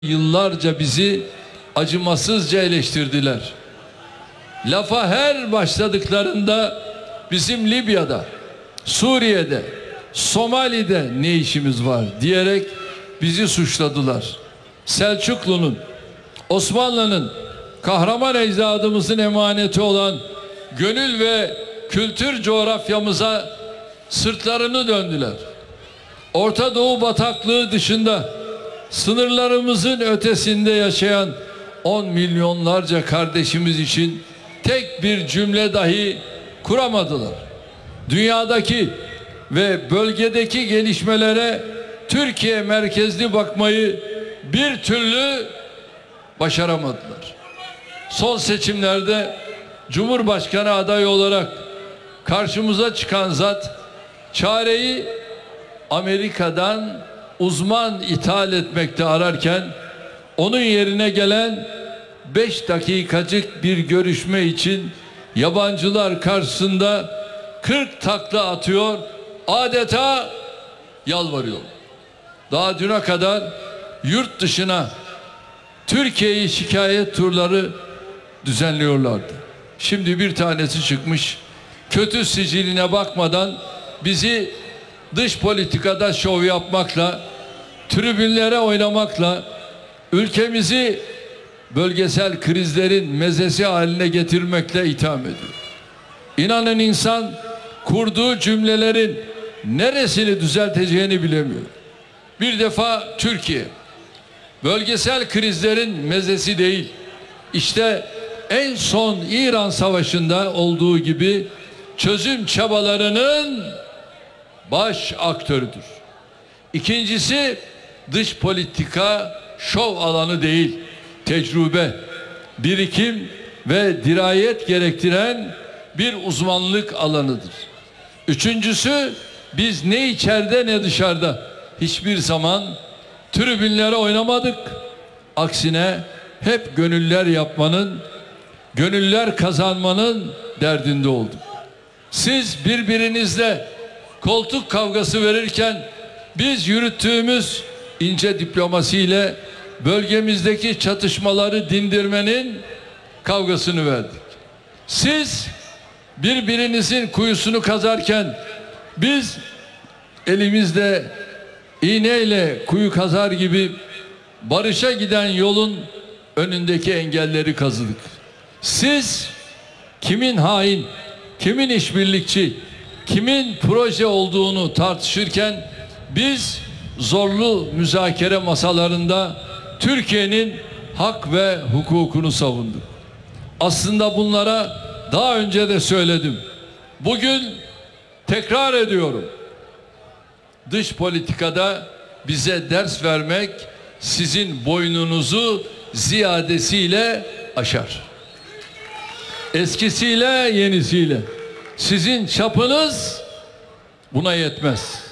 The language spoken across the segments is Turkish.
Yıllarca bizi acımasızca eleştirdiler. Lafa her başladıklarında bizim Libya'da, Suriye'de, Somali'de ne işimiz var diyerek bizi suçladılar. Selçuklu'nun, Osmanlı'nın, kahraman ecdadımızın emaneti olan gönül ve kültür coğrafyamıza sırtlarını döndüler. Orta Doğu bataklığı dışında sınırlarımızın ötesinde yaşayan 10 milyonlarca kardeşimiz için tek bir cümle dahi kuramadılar. Dünyadaki ve bölgedeki gelişmelere Türkiye merkezli bakmayı bir türlü başaramadılar. Son seçimlerde Cumhurbaşkanı adayı olarak karşımıza çıkan zat çareyi Amerika'dan uzman ithal etmekte ararken onun yerine gelen 5 dakikacık bir görüşme için yabancılar karşısında 40 takla atıyor, adeta yalvarıyor. Daha düne kadar yurt dışına Türkiye'yi şikayet turları düzenliyorlardı. Şimdi bir tanesi çıkmış, kötü siciline bakmadan bizi dış politikada şov yapmakla, tribünlere oynamakla, ülkemizi bölgesel krizlerin mezesi haline getirmekle itham ediyor. İnanın insan kurduğu cümlelerin neresini düzelteceğini bilemiyor. Bir defa Türkiye bölgesel krizlerin mezesi değil. İşte en son İran Savaşı'nda olduğu gibi çözüm çabalarının baş aktörüdür. İkincisi dış politika şov alanı değil, tecrübe, birikim ve dirayet gerektiren bir uzmanlık alanıdır. Üçüncüsü biz ne içeride ne dışarıda hiçbir zaman tribünlere oynamadık. Aksine hep gönüller yapmanın, gönüller kazanmanın derdinde olduk. Siz birbirinizle koltuk kavgası verirken biz yürüttüğümüz ince diplomasiyle bölgemizdeki çatışmaları dindirmenin kavgasını verdik. Siz birbirinizin kuyusunu kazarken biz elimizde iğneyle kuyu kazar gibi barışa giden yolun önündeki engelleri kazıdık. Siz kimin hain, kimin işbirlikçi, kimin proje olduğunu tartışırken biz zorlu müzakere masalarında Türkiye'nin hak ve hukukunu savunduk. Aslında bunlara daha önce de söyledim. Bugün tekrar ediyorum. Dış politikada bize ders vermek sizin boynunuzu ziyadesiyle aşar. Eskisiyle yenisiyle. Sizin çapınız buna yetmez.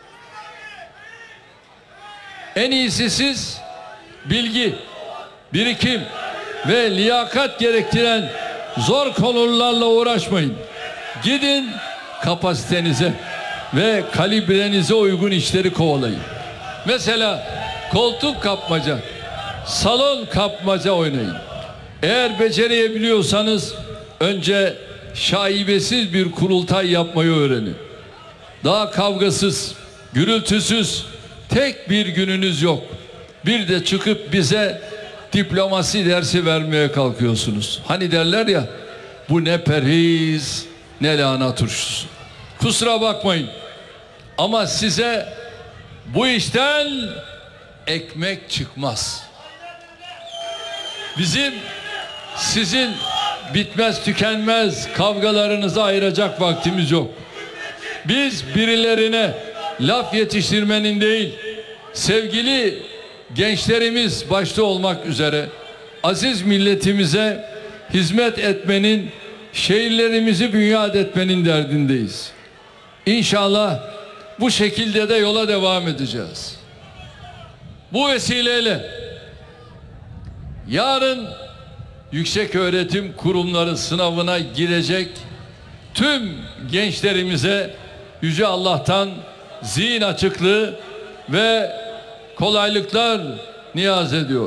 En iyisi siz bilgi, birikim ve liyakat gerektiren zor konularla uğraşmayın. Gidin kapasitenize ve kalibrenize uygun işleri kovalayın. Mesela koltuk kapmaca, salon kapmaca oynayın. Eğer becerebiliyorsanız önce şaibesiz bir kurultay yapmayı öğrenin. Daha kavgasız, gürültüsüz tek bir gününüz yok. Bir de çıkıp bize diplomasi dersi vermeye kalkıyorsunuz. Hani derler ya, bu ne perhiz ne lahana turşusu. Kusura bakmayın ama size bu işten ekmek çıkmaz. Bizim sizin bitmez tükenmez kavgalarınızı ayıracak vaktimiz yok. Biz birilerine laf yetiştirmenin değil, sevgili gençlerimiz başta olmak üzere aziz milletimize hizmet etmenin, şehirlerimizi bünyat etmenin derdindeyiz. İnşallah bu şekilde de yola devam edeceğiz. Bu vesileyle yarın yükseköğretim kurumları sınavına girecek tüm gençlerimize Yüce Allah'tan zihin açıklığı ve kolaylıklar niyaz ediyor.